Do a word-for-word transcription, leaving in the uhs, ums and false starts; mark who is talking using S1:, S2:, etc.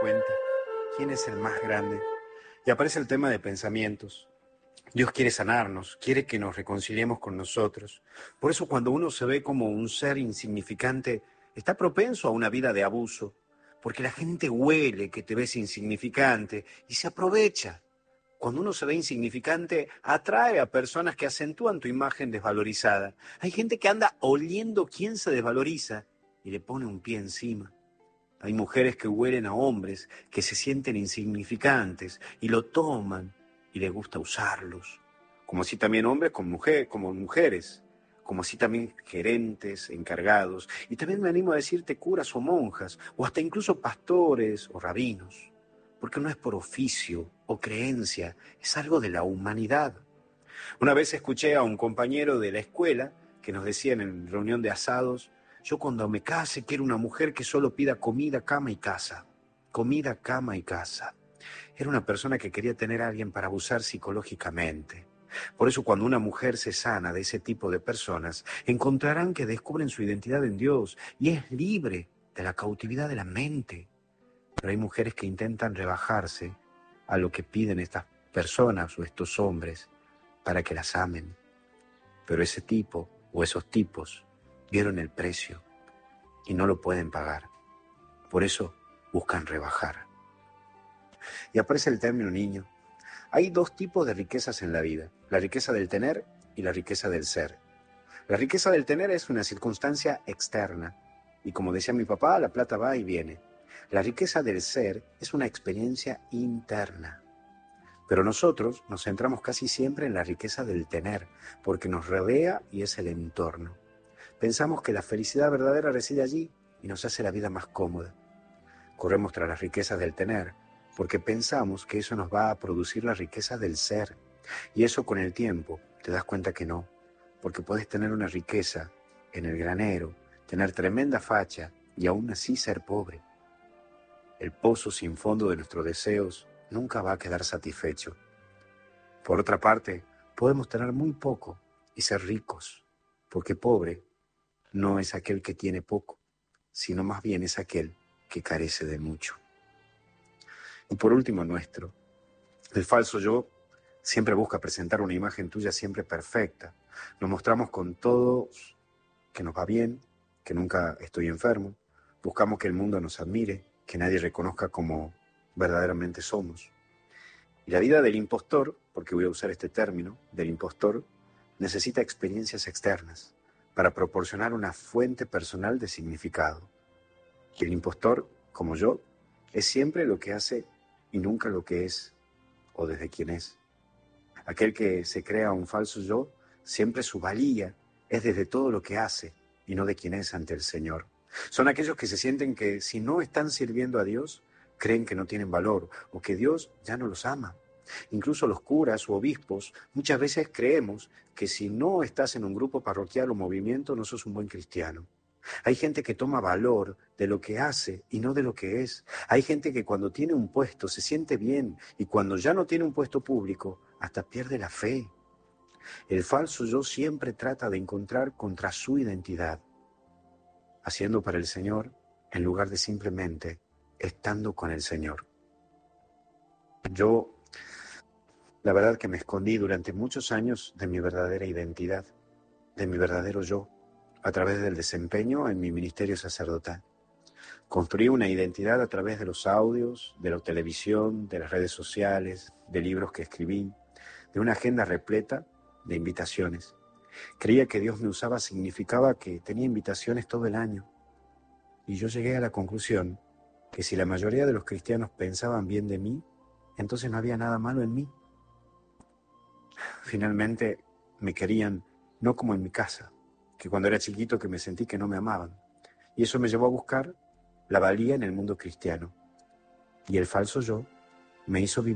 S1: cuenta quién es el más grande. Y aparece el tema de pensamientos. Dios quiere sanarnos, quiere que nos reconciliemos con nosotros. Por eso cuando uno se ve como un ser insignificante, está propenso a una vida de abuso, porque la gente huele que te ves insignificante y se aprovecha. Cuando uno se ve insignificante, atrae a personas que acentúan tu imagen desvalorizada. Hay gente que anda oliendo quién se desvaloriza y le pone un pie encima. Hay mujeres que huelen a hombres que se sienten insignificantes y lo toman y les gusta usarlos. Como así también hombres con mujer, como mujeres, como así también gerentes, encargados. Y también me animo a decirte curas o monjas, o hasta incluso pastores o rabinos. Porque no es por oficio o creencia, es algo de la humanidad. Una vez escuché a un compañero de la escuela que nos decía en reunión de asados: yo cuando me case quiero una mujer que solo pida comida, cama y casa. Comida, cama y casa. Era una persona que quería tener a alguien para abusar psicológicamente. Por eso cuando una mujer se sana de ese tipo de personas, encontrarán que descubren su identidad en Dios y es libre de la cautividad de la mente. Pero hay mujeres que intentan rebajarse a lo que piden estas personas o estos hombres para que las amen. Pero ese tipo o esos tipos vieron el precio y no lo pueden pagar. Por eso buscan rebajar. Y aparece el término niño. Hay dos tipos de riquezas en la vida: la riqueza del tener y la riqueza del ser. La riqueza del tener es una circunstancia externa y, como decía mi papá, la plata va y viene. La riqueza del ser es una experiencia interna. Pero nosotros nos centramos casi siempre en la riqueza del tener, porque nos rodea y es el entorno. Pensamos que la felicidad verdadera reside allí y nos hace la vida más cómoda. Corremos tras las riquezas del tener, porque pensamos que eso nos va a producir la riqueza del ser. Y eso con el tiempo te das cuenta que no, porque puedes tener una riqueza en el granero, tener tremenda facha y aún así ser pobre. El pozo sin fondo de nuestros deseos nunca va a quedar satisfecho. Por otra parte, podemos tener muy poco y ser ricos, porque pobre no es aquel que tiene poco, sino más bien es aquel que carece de mucho. Y por último, nuestro. El falso yo siempre busca presentar una imagen tuya siempre perfecta. Nos mostramos con todos que nos va bien, que nunca estoy enfermo. Buscamos que el mundo nos admire, que nadie reconozca como verdaderamente somos. Y la vida del impostor, porque voy a usar este término, del impostor, necesita experiencias externas para proporcionar una fuente personal de significado. Y el impostor, como yo, es siempre lo que hace y nunca lo que es o desde quién es. Aquel que se crea un falso yo, siempre su valía es desde todo lo que hace y no de quién es ante el Señor. Son aquellos que se sienten que si no están sirviendo a Dios, creen que no tienen valor o que Dios ya no los ama. Incluso los curas o obispos muchas veces creemos que si no estás en un grupo parroquial o movimiento no sos un buen cristiano. Hay gente que toma valor de lo que hace y no de lo que es. Hay gente que cuando tiene un puesto se siente bien y cuando ya no tiene un puesto público hasta pierde la fe. El falso yo siempre trata de encontrar contra su identidad, haciendo para el Señor en lugar de simplemente estando con el Señor. Yo, la verdad que me escondí durante muchos años de mi verdadera identidad, de mi verdadero yo, a través del desempeño en mi ministerio sacerdotal. Construí una identidad a través de los audios, de la televisión, de las redes sociales, de libros que escribí, de una agenda repleta de invitaciones. Creía que Dios me usaba significaba que tenía invitaciones todo el año. Y yo llegué a la conclusión que si la mayoría de los cristianos pensaban bien de mí, entonces no había nada malo en mí. Finalmente me querían no como en mi casa, que cuando era chiquito que me sentí que no me amaban. Y eso me llevó a buscar la valía en el mundo cristiano. Y el falso yo me hizo vivir